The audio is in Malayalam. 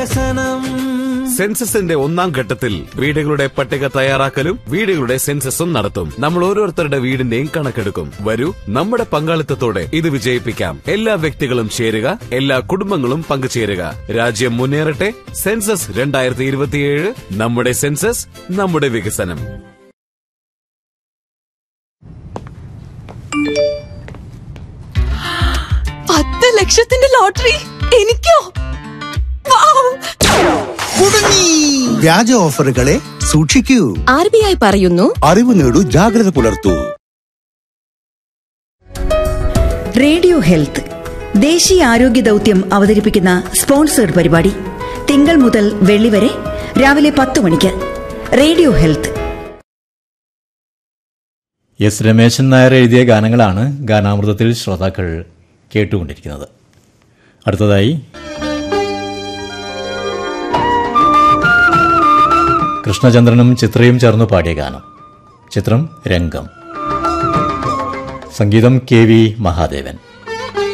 വികസനം. സെൻസസിന്റെ ഒന്നാം ഘട്ടത്തിൽ വീടുകളുടെ പട്ടിക തയ്യാറാക്കലും വീടുകളുടെ സെൻസസും നടത്തും. നമ്മൾ ഓരോരുത്തരുടെ വീടിന്റെയും കണക്കെടുക്കും. വരൂ, നമ്മുടെ പങ്കാളിത്തത്തോടെ ഇത് വിജയിപ്പിക്കാം. എല്ലാ വ്യക്തികളും ചേരുക, എല്ലാ കുടുംബങ്ങളും പങ്കുചേരുക. രാജ്യം മുന്നേറട്ടെ. സെൻസസ് 2027. നമ്മുടെ സെൻസസ്, നമ്മുടെ വികസനം. ലക്ഷത്തിന്റെ ലോട്ടറി എനിക്കോ? വ്യാജ ഓഫറുകളെ സൂക്ഷിക്കൂ. RBI പറയുന്നു, അറിവ് നേടൂ, ജാഗ്രത പുലർത്തൂ. റേഡിയോ ഹെൽത്ത് ദേശീയ ആരോഗ്യ ദൗത്യം അവതരിപ്പിക്കുന്ന സ്പോൺസേഡ് പരിപാടി തിങ്കൾ മുതൽ വെള്ളി വരെ രാവിലെ 10 മണിക്ക്. Radio health. S Rameshan Nair എഴുതിയ ഗാനങ്ങളാണ് ഗാനാമൃതത്തിൽ ശ്രോതാക്കൾ കേട്ടുകൊണ്ടിരിക്കുന്നത്. അടുത്തതായി കൃഷ്ണചന്ദ്രനും ചിത്രയും ചേർന്ന് പാടിയ ഗാനം. ചിത്രം രംഗം. സംഗീതം KV മഹാദേവൻ.